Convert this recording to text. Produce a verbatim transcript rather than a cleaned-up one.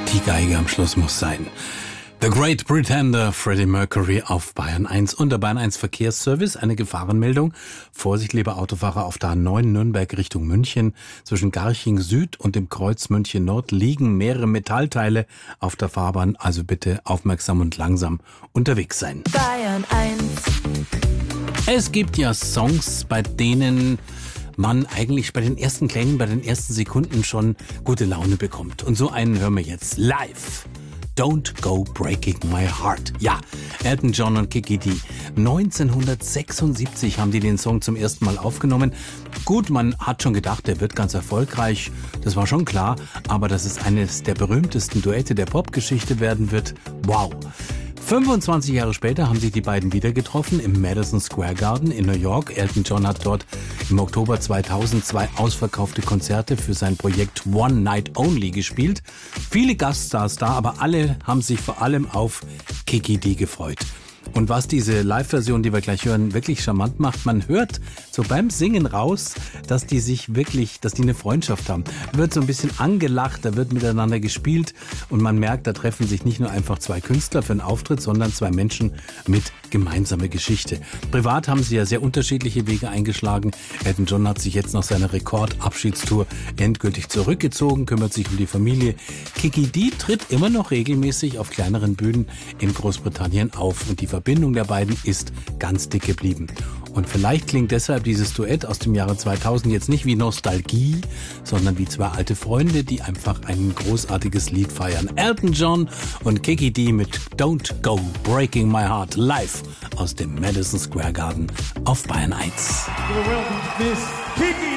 Die Geige am Schluss muss sein. The Great Pretender, Freddie Mercury auf Bayern eins und der Bayern eins Verkehrsservice. Eine Gefahrenmeldung. Vorsicht, lieber Autofahrer, auf der A neun Nürnberg Richtung München. Zwischen Garching Süd und dem Kreuz München Nord liegen mehrere Metallteile auf der Fahrbahn. Also bitte aufmerksam und langsam unterwegs sein. Bayern eins. Es gibt ja Songs, bei denen man eigentlich bei den ersten Klängen, bei den ersten Sekunden schon gute Laune bekommt. Und so einen hören wir jetzt live. Don't Go Breaking My Heart. Ja, Elton John und Kiki Dee. neunzehnhundertsechsundsiebzig haben die den Song zum ersten Mal aufgenommen. Gut, man hat schon gedacht, der wird ganz erfolgreich. Das war schon klar. Aber dass es eines der berühmtesten Duette der Popgeschichte werden wird, wow. fünfundzwanzig Jahre später haben sich die beiden wieder getroffen im Madison Square Garden in New York. Elton John hat dort im Oktober zweitausend zwei ausverkaufte Konzerte für sein Projekt One Night Only gespielt. Viele Gaststars da, aber alle haben sich vor allem auf Kiki Dee gefreut. Und was diese Live-Version, die wir gleich hören, wirklich charmant macht, man hört so beim Singen raus, dass die sich wirklich, dass die eine Freundschaft haben. Da wird so ein bisschen angelacht, da wird miteinander gespielt und man merkt, da treffen sich nicht nur einfach zwei Künstler für einen Auftritt, sondern zwei Menschen mit gemeinsamer Geschichte. Privat haben sie ja sehr unterschiedliche Wege eingeschlagen. Elton John hat sich jetzt nach seiner Rekordabschiedstour endgültig zurückgezogen, kümmert sich um die Familie. Kiki Dee tritt immer noch regelmäßig auf kleineren Bühnen in Großbritannien auf und die Verbindung der beiden ist ganz dick geblieben. Und vielleicht klingt deshalb dieses Duett aus dem Jahre zweitausend jetzt nicht wie Nostalgie, sondern wie zwei alte Freunde, die einfach ein großartiges Lied feiern. Elton John und Kiki Dee mit Don't Go Breaking My Heart live aus dem Madison Square Garden auf Bayern eins.